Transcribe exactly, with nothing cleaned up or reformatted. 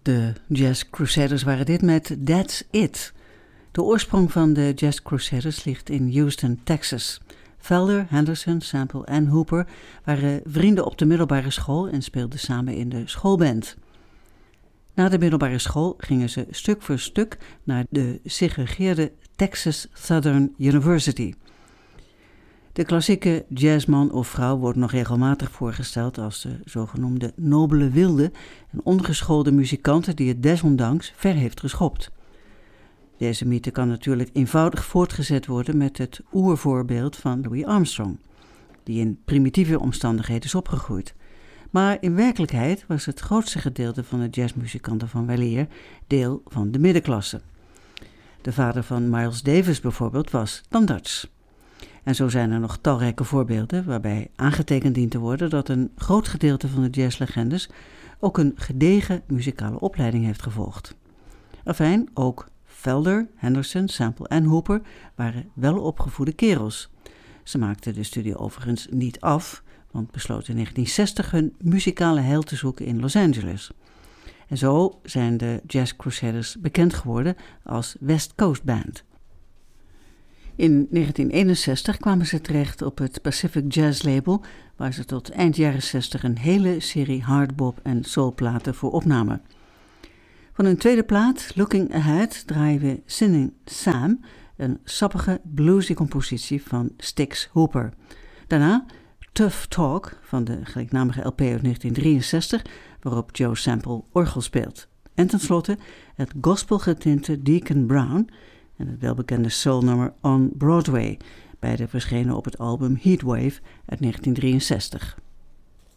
De Jazz Crusaders waren dit met That's It. De oorsprong van de Jazz Crusaders ligt in Houston, Texas. Felder, Henderson, Sample en Hooper waren vrienden op de middelbare school en speelden samen in de schoolband. Na de middelbare school gingen ze stuk voor stuk naar de segregeerde Texas Southern University. De klassieke jazzman of vrouw wordt nog regelmatig voorgesteld als de zogenoemde nobele wilde en ongeschoolde muzikante die het desondanks ver heeft geschopt. Deze mythe kan natuurlijk eenvoudig voortgezet worden met het oervoorbeeld van Louis Armstrong, die in primitieve omstandigheden is opgegroeid. Maar in werkelijkheid was het grootste gedeelte van de jazzmuzikanten van weleer deel van de middenklasse. De vader van Miles Davis bijvoorbeeld was tandarts. En zo zijn er nog talrijke voorbeelden waarbij aangetekend dient te worden dat een groot gedeelte van de jazzlegendes ook een gedegen muzikale opleiding heeft gevolgd. Afijn, ook Felder, Henderson, Sample en Hooper waren welopgevoede kerels. Ze maakten de studie overigens niet af, want besloten in negentien zestig hun muzikale heil te zoeken in Los Angeles. En zo zijn de Jazz Crusaders bekend geworden als West Coast Band. In negentien eenenzestig kwamen ze terecht op het Pacific Jazz label, waar ze tot eind jaren zestig een hele serie hardbop en soulplaten voor opnamen. Van hun tweede plaat, Looking Ahead, draaien we Singing Sam, een sappige bluesy compositie van Styx Hooper. Daarna Tough Talk van de gelijknamige L P uit negentien drieënzestig, waarop Joe Sample orgel speelt. En tenslotte het gospelgetinte Deacon Brown en het welbekende soulnummer On Broadway, beide verschenen op het album Heatwave uit negentien drieënzestig.